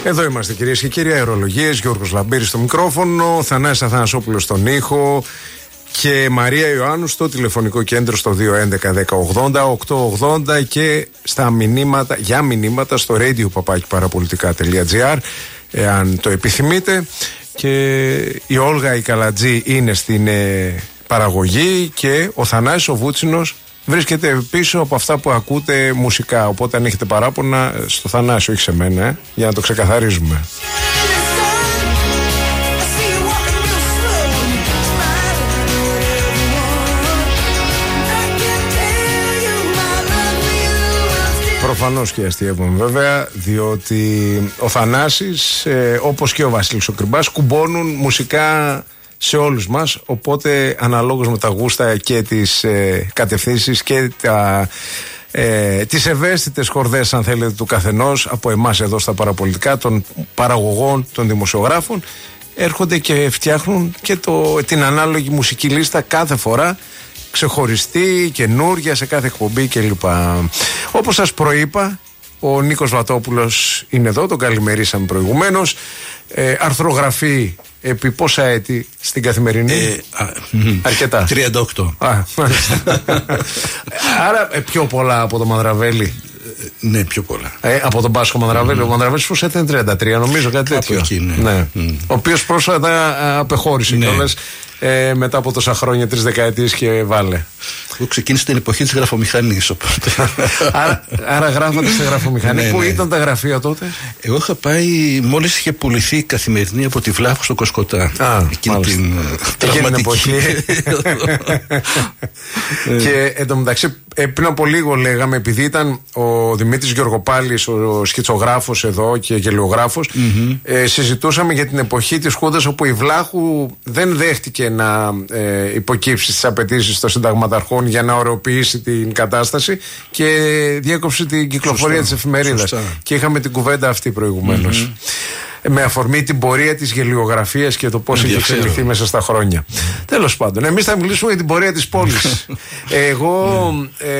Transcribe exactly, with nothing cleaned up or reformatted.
Εδώ είμαστε κυρίες και κύριοι, αερολογίες, Γιώργος Λαμπύρης στο μικρόφωνο, Θανάσης Αθανασόπουλος στον ήχο και Μαρία Ιωάννου στο τηλεφωνικό κέντρο στο δύο έντεκα δέκα ογδόντα οκτακόσια ογδόντα και στα μηνύματα, για μηνύματα στο radio παπάκι παραπολιτικά τελεία τζι άρ εάν το επιθυμείτε. Και η Όλγα η Καλατζή είναι στην ε, παραγωγή και ο Θανάσης ο Βούτσινος βρίσκεται πίσω από αυτά που ακούτε μουσικά. Οπότε αν έχετε παράπονα στο Θανάση, όχι σε μένα, ε, για να το ξεκαθαρίζουμε. Προφανώς και αστείευομαι βέβαια, διότι ο Θανάσης ε, όπως και ο Βασίλης ο Κρυμπάς κουμπώνουν μουσικά σε όλους μας, οπότε αναλόγως με τα γούστα και τις ε, κατευθύνσεις και τα, ε, τις ευαίσθητες χορδές αν θέλετε του καθενός από εμάς εδώ στα παραπολιτικά, των παραγωγών, των δημοσιογράφων, έρχονται και φτιάχνουν και το, την ανάλογη μουσική λίστα κάθε φορά, ξεχωριστή, καινούρια σε κάθε εκπομπή κλπ. Όπως σας προείπα, ο Νίκος Βατόπουλος είναι εδώ, τον καλημερίσαμε προηγουμένως. Ε, αρθρογραφεί επί πόσα έτη στην Καθημερινή? Ε, α, αρκετά. τριάντα οκτώ. Α, άρα ε, πιο πολλά από τον Μανδραβέλη. Ναι, πιο πολλά. Ε, από τον Πάσχο Μανδραβέλη. Mm. Ο Μανδραβέλης πώς ήταν τριάντα τρία, νομίζω, κάτι Κάπου τέτοιο. Εκεί, ναι. Ναι. Mm. Ο οποίος πρόσφατα απεχώρησε ναι. κιόλας ε, μετά από τόσα χρόνια, τρεις δεκαετίες και βάλε. Εγώ ξεκίνησε την εποχή της γραφομηχανής, οπότε. άρα, άρα γράφατε στη γραφομηχανή. Ναι, Πού ναι. ήταν τα γραφεία τότε? Εγώ είχα πάει μόλις είχε πουληθεί η Καθημερινή από τη Βλάχου στο Κοσκοτά. Α, εκείνη την τραυματική εποχή. Και εντωμεταξύ, πριν από λίγο λέγαμε, επειδή ήταν ο Δημήτρης Γεωργοπάλης, ο σκητσογράφος εδώ και γελιογράφος, mm-hmm. ε, συζητούσαμε για την εποχή της Χούντας, όπου η Βλάχου δεν δέχτηκε να ε, υποκύψει στις απαιτήσεις των συνταγματαρχών για να ωρεοποιήσει την κατάσταση και διέκοψε την κυκλοφορία Σωστά. της εφημερίδας. Σωστά. Και είχαμε την κουβέντα αυτή προηγουμένως. Mm-hmm. Με αφορμή την πορεία της γελιογραφίας και το πώς έχει εξελιχθεί μέσα στα χρόνια. Mm. Τέλος πάντων, εμείς θα μιλήσουμε για την πορεία της πόλης. Εγώ... Ε,